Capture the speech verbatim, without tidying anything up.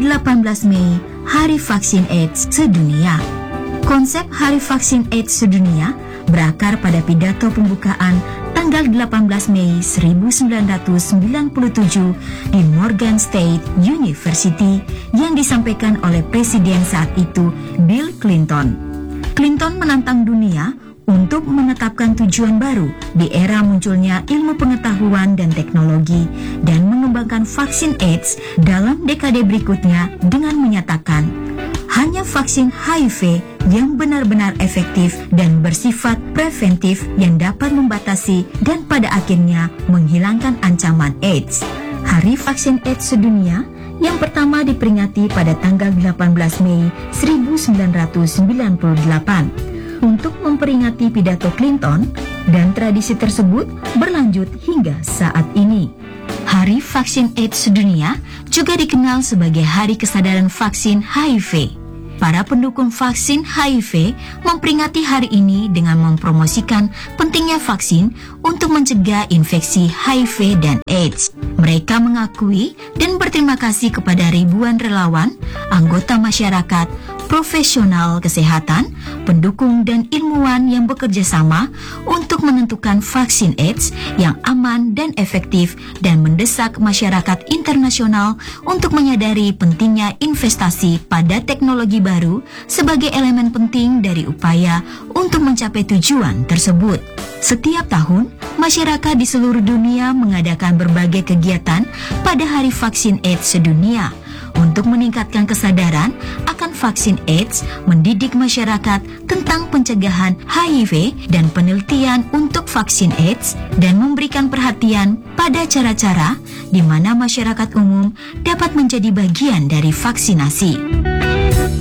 delapan belas Mei, Hari Vaksin AIDS Sedunia. Konsep Hari Vaksin AIDS Sedunia berakar pada pidato pembukaan tanggal delapan belas Mei seribu sembilan ratus sembilan puluh tujuh di Morgan State University yang disampaikan oleh Presiden saat itu, Bill Clinton. Clinton menantang dunia untuk menetapkan tujuan baru di era munculnya ilmu pengetahuan dan teknologi dan mengembangkan vaksin AIDS dalam dekade berikutnya dengan menyatakan hanya vaksin H I V yang benar-benar efektif dan bersifat preventif yang dapat membatasi dan pada akhirnya menghilangkan ancaman AIDS. Hari Vaksin AIDS Sedunia yang pertama diperingati pada tanggal delapan belas Mei seribu sembilan ratus sembilan puluh delapan untuk memperingati pidato Clinton, dan tradisi tersebut berlanjut hingga saat ini. Hari Vaksin AIDS Sedunia juga dikenal sebagai Hari Kesadaran Vaksin H I V. Para pendukung vaksin H I V memperingati hari ini dengan mempromosikan pentingnya vaksin untuk mencegah infeksi H I V dan AIDS. Mereka mengakui dan berterima kasih kepada ribuan relawan, anggota masyarakat, profesional kesehatan, pendukung dan ilmuwan yang bekerja sama untuk menentukan vaksin AIDS yang aman dan efektif dan mendesak masyarakat internasional untuk menyadari pentingnya investasi pada teknologi baru sebagai elemen penting dari upaya untuk mencapai tujuan tersebut. Setiap tahun, masyarakat di seluruh dunia mengadakan berbagai kegiatan pada Hari Vaksin AIDS Sedunia untuk meningkatkan kesadaran akan vaksin AIDS, mendidik masyarakat tentang pencegahan H I V dan penelitian untuk vaksin AIDS, dan memberikan perhatian pada cara-cara di mana masyarakat umum dapat menjadi bagian dari vaksinasi.